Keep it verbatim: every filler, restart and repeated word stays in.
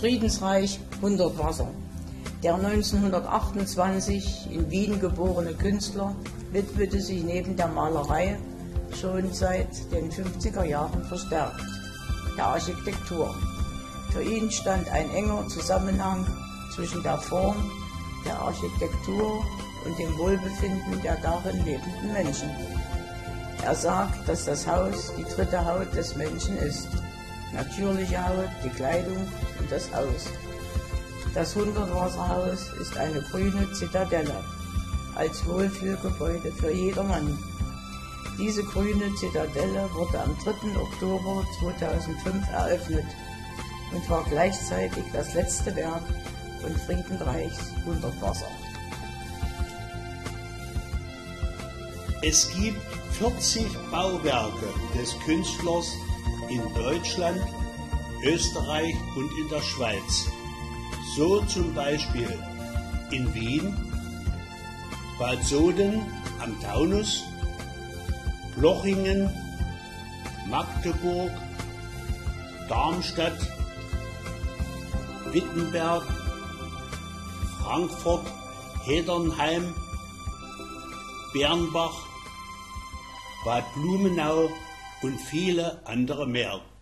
Friedensreich Hundertwasser. Der neunzehnhundertachtundzwanzig in Wien geborene Künstler widmete sich neben der Malerei schon seit den fünfziger Jahren verstärkt der Architektur. Für ihn stand ein enger Zusammenhang zwischen der Form der Architektur und dem Wohlbefinden der darin lebenden Menschen. Er sagt, dass das Haus die dritte Haut des Menschen ist. Natürliche Haut, die Kleidung und das Haus. Das Hundertwasserhaus ist eine grüne Zitadelle als Wohlfühlgebäude für jedermann. Diese grüne Zitadelle wurde am dritten Oktober zweitausendfünf eröffnet und war gleichzeitig das letzte Werk von Friedenreichs Hundertwasser. Es gibt vierzig Bauwerke des Künstlers in Deutschland, Österreich und in der Schweiz. So zum Beispiel in Wien, Bad Soden am Taunus, Lochingen, Magdeburg, Darmstadt, Wittenberg, Frankfurt, Hedernheim, Bernbach, Bad Blumenau und viele andere mehr.